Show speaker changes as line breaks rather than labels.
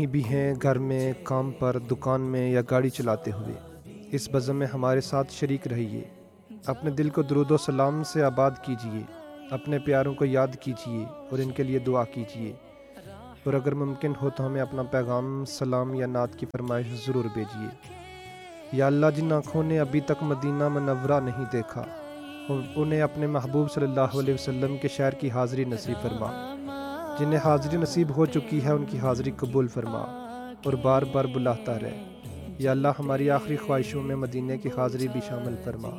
भी हैं, घर में, काम पर, दुकान में या गाड़ी चलाते हुए इस बज़म में हमारे साथ शरीक रहिए। अपने दिल को दुरूद व सलाम से आबाद कीजिए, अपने प्यारों को याद कीजिए और इनके लिए दुआ कीजिए। और अगर मुमकिन हो तो हमें अपना पैगाम, सलाम या नात की फरमाइश ज़रूर भेजिए। या अल्लाह, जिन आँखों ने अभी तक मदीना मनव्वरा नहीं देखा, उन्हें अपने महबूब सल्लल्लाहु अलैहि वसल्लम के शहर की हाज़िरी नसीब फरमा। जिन्हें हाज़िरी नसीब हो चुकी है उनकी हाज़िरी कबूल फरमा और बार बार बुलाता रहे। या अल्लाह, हमारी आखिरी ख्वाहिशों में मदीने की हाज़िरी भी शामिल फरमा।